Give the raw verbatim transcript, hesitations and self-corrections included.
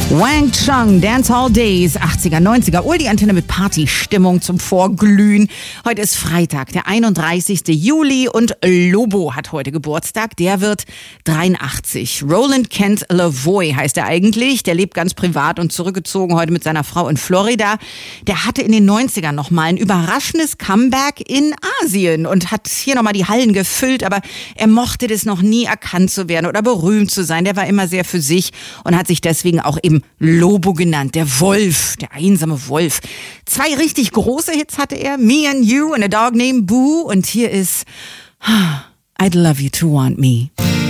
Wang Chung, Dancehall Days, achtziger, neunziger. Ul die Antenne mit Partystimmung zum Vorglühen. Heute ist Freitag, der einunddreißigster Juli und Lobo hat heute Geburtstag. Der wird dreiundachtzig. Roland Kent Lavoie heißt er eigentlich. Der lebt ganz privat und zurückgezogen heute mit seiner Frau in Florida. Der hatte in den neunzigern noch mal ein überraschendes Comeback in Asien und hat hier noch mal die Hallen gefüllt. Aber er mochte das noch nie, erkannt zu werden oder berühmt zu sein. Der war immer sehr für sich und hat sich deswegen auch eben Lobo genannt, der Wolf, der einsame Wolf. Zwei richtig große Hits hatte er, Me and You and a Dog Named Boo. Und hier ist I'd Love You to Want Me.